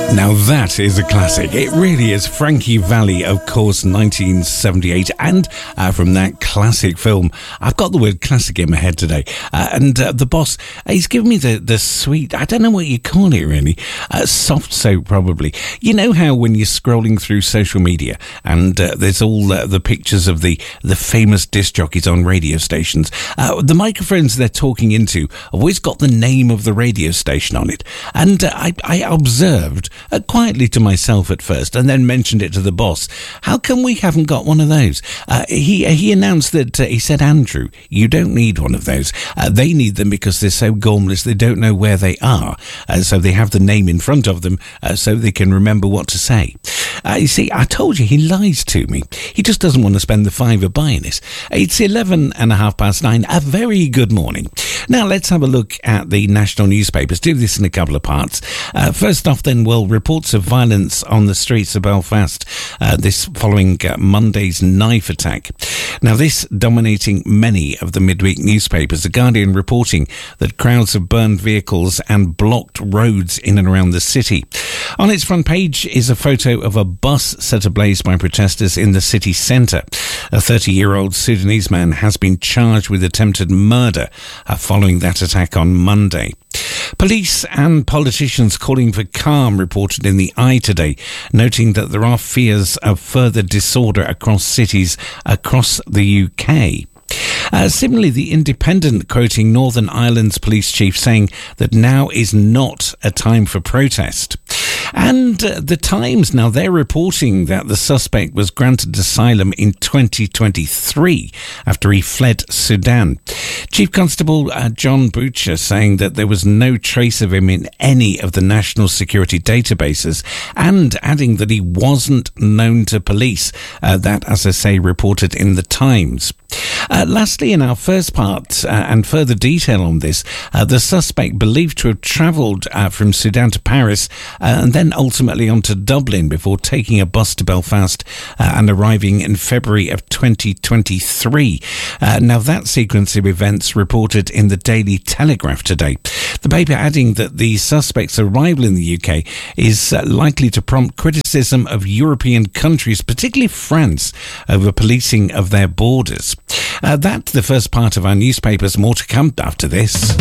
Now that is a classic. It really is. Frankie Valli, of course, 1978. And from that classic film, I've got the word classic in my head today. The boss, he's given me the sweet, I don't know what you call it really, soft soap probably. You know how when you're scrolling through social media and there's all the pictures of the famous disc jockeys on radio stations, the microphones they're talking into have always got the name of the radio station on it. And I observed quietly to myself at first and then mentioned it to the boss. How come we haven't got one of those? He announced that, he said, Andrew, you don't need one of those. They need them because they're so gormless they don't know where they are. So they have the name in front of them so they can remember what to say. You see, I told you he lies to me. He just doesn't want to spend the £5 buying it. It's 9:11. A very good morning. Now let's have a look at the national newspapers. Do this in a couple of parts. First off then, well, reports of violence on the streets of Belfast, this following Monday's knife attack. Now this dominating many of the midweek newspapers. The Guardian reporting that crowds have burned vehicles and blocked roads in and around the city. On its front page is a photo of a bus set ablaze by protesters in the city centre. A 30-year-old Sudanese man has been charged with attempted murder following that attack on Monday. Police and politicians calling for calm, reported in the Eye today, noting that there are fears of further disorder across cities across the UK. Similarly, the Independent quoting Northern Ireland's police chief saying that now is not a time for protest. And the Times, now they're reporting that the suspect was granted asylum in 2023 after he fled Sudan. Chief Constable John Butcher saying that there was no trace of him in any of the national security databases, and adding that he wasn't known to police. That, as I say, reported in the Times. Lastly, in our first part, and further detail on this, the suspect believed to have travelled from Sudan to Paris and then ultimately on to Dublin before taking a bus to Belfast and arriving in February of 2023. Now that sequence of events reported in the Daily Telegraph today. The paper adding that the suspect's arrival in the UK is likely to prompt criticism of European countries, particularly France, over policing of their borders. That's the first part of our newspapers. More to come after this.